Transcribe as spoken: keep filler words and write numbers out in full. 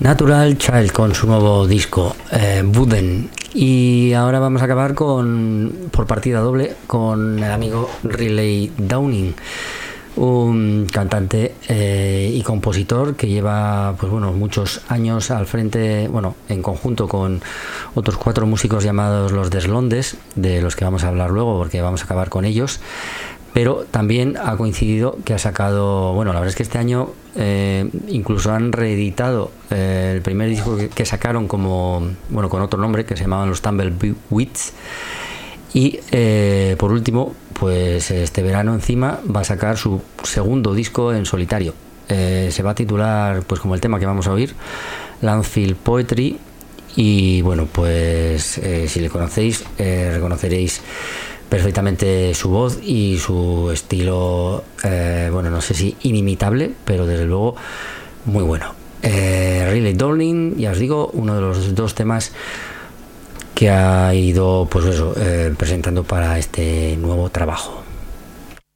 Natural Child con su nuevo disco eh, Wooden. Y ahora vamos a acabar con por partida doble con el amigo Riley Downing, un cantante eh, y compositor que lleva pues bueno muchos años al frente, bueno, en conjunto con otros cuatro músicos llamados los Deslondes, de los que vamos a hablar luego porque vamos a acabar con ellos. Pero también ha coincidido que ha sacado, bueno, la verdad es que este año eh, incluso han reeditado eh, el primer disco que, que sacaron como, bueno, con otro nombre, que se llamaban los Tumbleweeds. Y eh, por último, pues este verano encima va a sacar su segundo disco en solitario. Eh, se va a titular, pues como el tema que vamos a oír, Landfill Poetry. Y bueno, pues eh, si le conocéis, eh, reconoceréis perfectamente su voz y su estilo, eh, bueno, no sé si inimitable, pero desde luego muy bueno. Eh, Riley Downing, ya os digo, uno de los dos temas que ha ido, pues eso, eh, presentando para este nuevo trabajo.